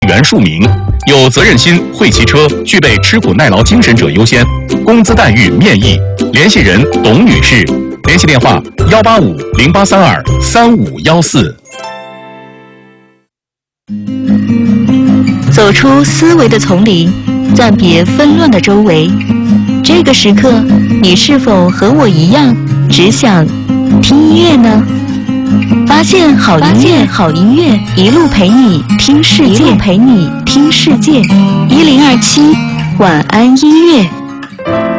原庶民，有责任心，会骑车，具备吃苦耐劳精神者优先，工资待遇面议。联系人：董女士，联系电话：185-0832-3514。 走出思维的丛林，暂别纷乱的周围。这个时刻，你是否和我一样，只想听音乐呢？发现好音乐，一路陪你听世界，1027晚安音乐。